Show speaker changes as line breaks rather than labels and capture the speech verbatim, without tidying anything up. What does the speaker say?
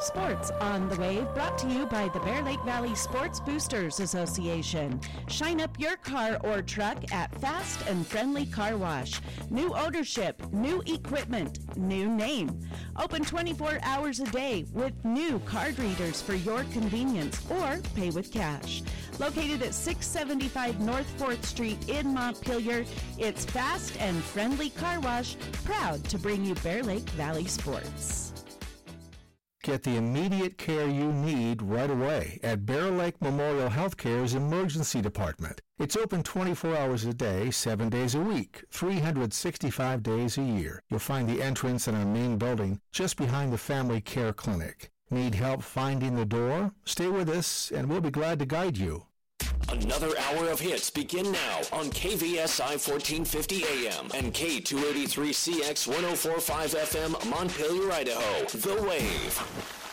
Sports on the Wave, brought to you by the Bear Lake Valley Sports Boosters Association. Shine up your car or truck at Fast and Friendly Car Wash. New ownership, new equipment, new name. Open twenty-four hours a day with new card readers for your convenience, or pay with cash. Located at six seventy-five North fourth Street in Montpelier, it's Fast and Friendly Car Wash, proud to bring you Bear Lake Valley Sports.
Get the immediate care you need right away at Bear Lake Memorial Healthcare's Emergency Department. It's open twenty-four hours a day, seven days a week, three hundred sixty-five days a year. You'll find the entrance in our main building just behind the Family Care Clinic. Need help finding the door? Stay with us and we'll be glad to guide you.
Another hour of hits begin now on K V S I fourteen fifty A M and K two eighty-three C X one oh four point five F M, Montpelier, Idaho. The Wave.